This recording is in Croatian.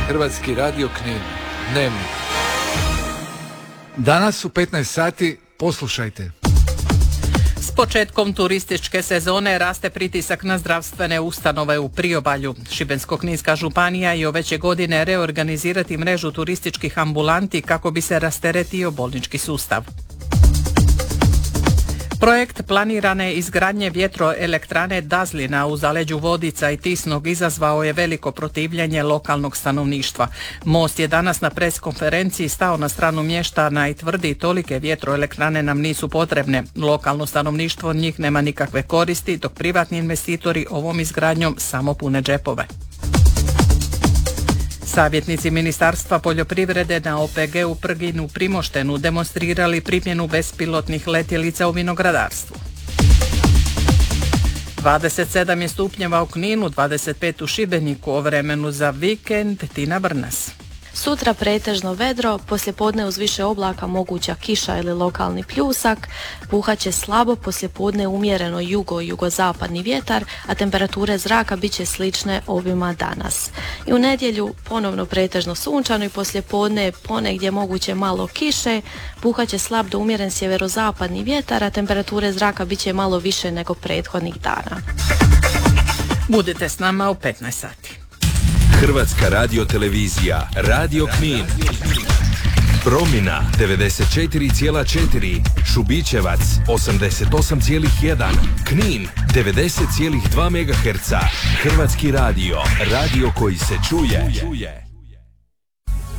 Hrvatski radio Knin. Dnevnik. Danas u 15 sati poslušajte. S početkom turističke sezone raste pritisak na zdravstvene ustanove u priobalju. Šibensko-kninska županija je ove će godine reorganizirati mrežu turističkih ambulanti kako bi se rasteretio bolnički sustav. Projekt planirane izgradnje vjetroelektrane Dazlina u zaleđu Vodica i Tisnog izazvao je veliko protivljenje lokalnog stanovništva. Most je danas na pres konferenciji stao na stranu mještana i tvrdi tolike vjetroelektrane nam nisu potrebne. Lokalno stanovništvo od njih nema nikakve koristi, dok privatni investitori ovom izgradnjom samo pune džepove. Savjetnici Ministarstva poljoprivrede na OPG-u Prgin u Primoštenu demonstrirali primjenu bespilotnih letjelica u vinogradarstvu. 27 je stupnjeva u Kninu, 25 u Šibeniku, o vremenu za vikend Tina Brnas. Sutra pretežno vedro, poslijepodne uz više oblaka moguća kiša ili lokalni pljusak, puhaće slabo, poslijepodne umjereno jugozapadni vjetar, a temperature zraka bit će slične ovima danas. I u nedjelju ponovno pretežno sunčano i poslijepodne ponegdje moguće malo kiše, puhaće slab do umjeren sjeverozapadni vjetar, a temperature zraka bit će malo više nego prethodnih dana. Budite s nama u 15 sati. Hrvatska radiotelevizija, Radio Knin. Promina 94,4, Šubićevac 88,1, Knin 90,2 MHz. Hrvatski radio, radio koji se čuje.